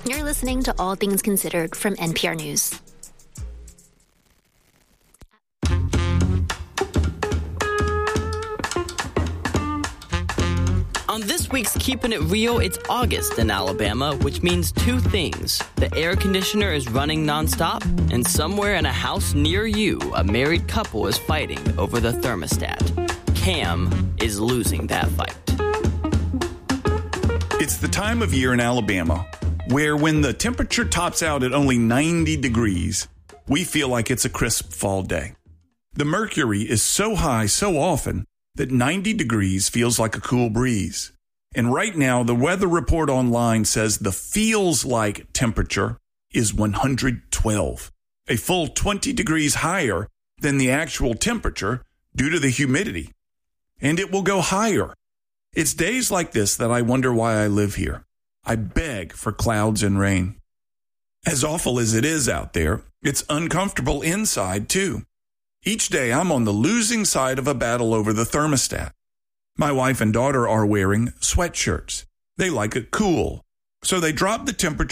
You're listening to All Things Considered from NPR News. On this week's Keeping It Real, it's August in Alabama, which means two things. The air conditioner is running nonstop, and somewhere in a house near you, a married couple is fighting over the thermostat. Cam is losing that fight. It's the time of year in Alabama where when the temperature tops out at only 90 degrees, we feel like it's a crisp fall day. The mercury is so high so often that 90 degrees feels like a cool breeze. And right now, the weather report online says the feels like temperature is 112, a full 20 degrees higher than the actual temperature due to the humidity. And it will go higher. It's days like this that I wonder why I live here. I beg for clouds and rain. As awful as it is out there, it's uncomfortable inside too. Each day I'm on the losing side of a battle over the thermostat. My wife and daughter are wearing sweatshirts. They like it cool, so they drop the temperature